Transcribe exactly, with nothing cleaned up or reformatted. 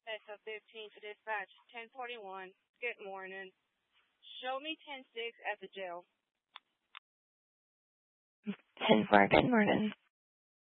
S O fifteen to dispatch ten forty-one. Good morning. Show me ten six at the jail. ten four, good morning.